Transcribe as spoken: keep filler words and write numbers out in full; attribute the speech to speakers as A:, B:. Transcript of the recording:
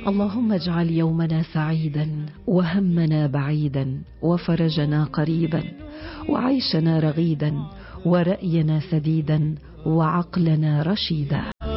A: اللهم اجعل يومنا سعيدا وهمنا بعيدا وفرجنا قريبا وعيشنا رغيدا ورأينا سديدا وعقلنا رشيدا.